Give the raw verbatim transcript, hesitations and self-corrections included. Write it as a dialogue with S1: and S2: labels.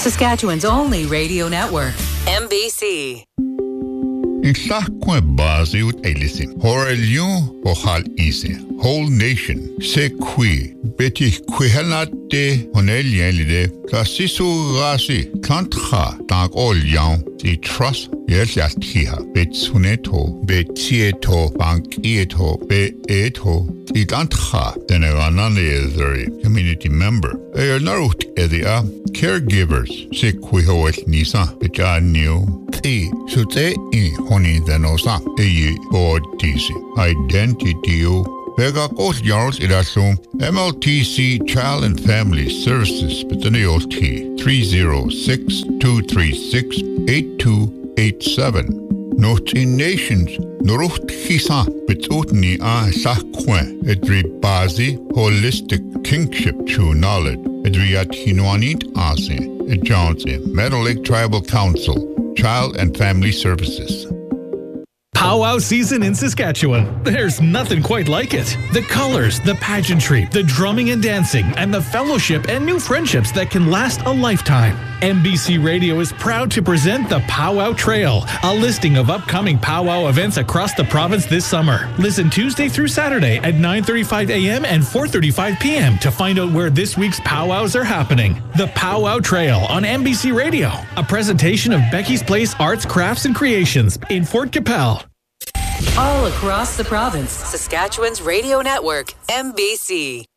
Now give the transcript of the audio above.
S1: Saskatchewan's only radio network, M B C.
S2: In Tlahkwe Bazi ut Elisi, Horelion Ohal Ise, whole nation, se qui, beti quihelate honelielide, Classisu Rasi, Kantha, Tag all young, the trust, Yelias Tiha, Betsuneto, Betieto, Bankieto, Beeto, the Dantha, then a Rananezeri, community member. A Narut Edia, caregivers, se quihoet Nisa, Bejanio. E sute I honi denosa e bod tisi identity Vega kos yards irasum M L T C Child and Family Services Betaneo T three zero six two three six eight two eight seven. Not in nations Norucht Hisa Betutni a Sakwe Edri Bazi Holistic Kingship True Knowledge Edriat Hinoanit Ase Ed Jones Meadow Lake Tribal Council Child and Family Services.
S3: Powwow season in Saskatchewan. There's nothing quite like it. The colors, the pageantry, the drumming and dancing, and the fellowship and new friendships that can last a lifetime. M B C Radio is proud to present the Powwow Trail, a listing of upcoming powwow events across the province this summer. Listen Tuesday through Saturday at nine thirty-five a.m. and four thirty-five p.m. to find out where this week's powwows are happening. The Powwow Trail on M B C Radio, a presentation of Becky's Place Arts, Crafts and Creations in Fort Qu'Appelle.
S1: All across the province, Saskatchewan's radio network, M B C.